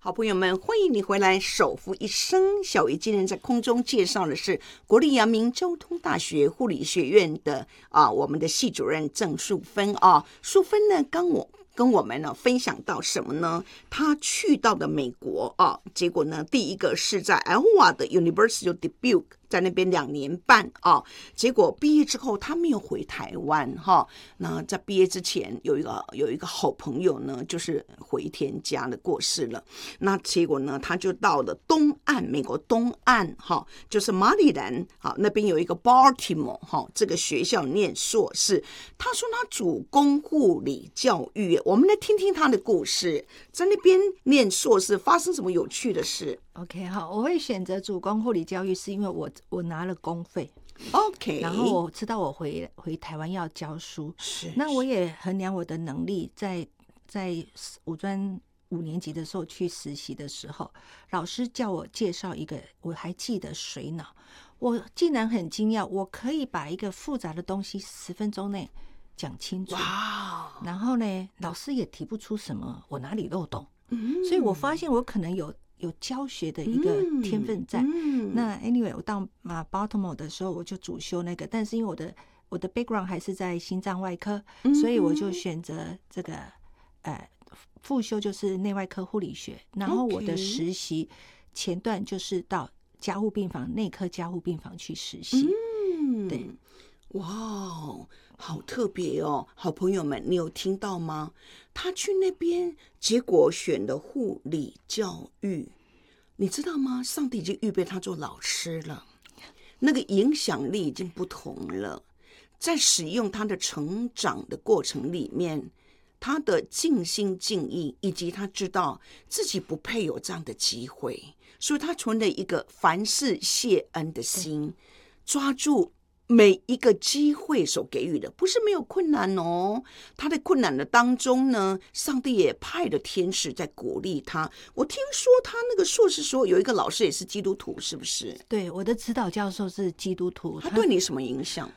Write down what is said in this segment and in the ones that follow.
好朋友们，欢迎你回来。守护一生，小鱼今天在空中介绍的是国立阳明交通大学护理学院的我们的系主任郑淑芬淑芬呢，跟我们呢分享到什么呢？他去到的美国结果呢，第一个是在 Iowa 的 University of Dubuque， 在那边2年半结果毕业之后他没有回台湾那在毕业之前有一个好朋友呢，就是回天家的过世了。那结果呢，他就到了东岸，美国东岸就是马里兰那边有一个 Baltimore 这个学校念硕士。他说他主攻护理教育，我们来听听他的故事，在那边念硕士发生什么有趣的事。 OK， 好，我会选择主攻护理教育是因为我拿了公费 OK， 然后我知道我回台湾要教书，那我也衡量我的能力，在五专5年级的时候去实习的时候，老师叫我介绍一个，我还记得水脑，我竟然很惊讶，我可以把一个复杂的东西10分钟内讲清楚，然后呢，老师也提不出什么我哪里漏洞，所以我发现我可能有教学的一个天分在。那 anyway， 我到Baltimore 的时候，我就主修那个，但是因为我的 background 还是在心脏外科，所以我就选择这个副修就是内外科护理学，然后我的实习前段就是到加护病房、内科加护病房去实习。对， 哇，好特别哦！好朋友们，你有听到吗？他去那边，结果选了护理教育，你知道吗？上帝已经预备他做老师了，那个影响力已经不同了。在使用他的成长的过程里面，他的尽心尽意，以及他知道自己不配有这样的机会，所以他存了一个凡事谢恩的心，抓住每一个机会所给予的，不是没有困难哦。他在困难的当中呢，上帝也派了天使在鼓励他。我听说他那个硕士说有一个老师也是基督徒，是不是？ 对，我的指导教授是基督徒。 他对你什么影响？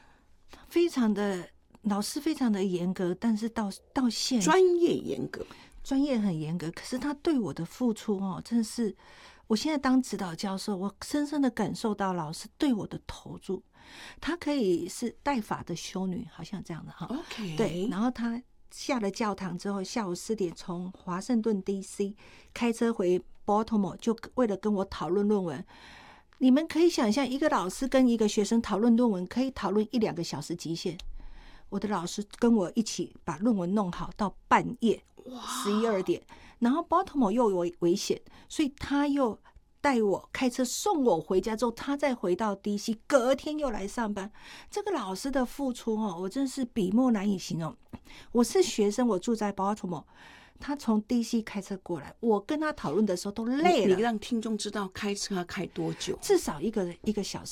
老师非常的严格，但是到现在专业严格， 专业很严格，可是他对我的付出真的是，我现在当指导教授，我深深的感受到老师对我的投入。她可以是带法的修女，好像这样的 OK， 对。然后她下了教堂之后，下午4点从华盛顿 DC 开车回 Baltimore， 就为了跟我讨论论文。你们可以想象，一个老师跟一个学生讨论论文，可以讨论1-2个小时极限。我的老师跟我一起把论文弄好到半夜11、2点，然后 Baltimore 又有危险，所以他又带我开车送我回家之后，他再回到 DC， 隔天又来上班。这个老师的付出我真是笔墨难以形容。我是学生，我住在 Baltimore， 他从 DC 开车过来，我跟他讨论的时候都累了。 你让听众知道开车要开多久？ 至少一个小时。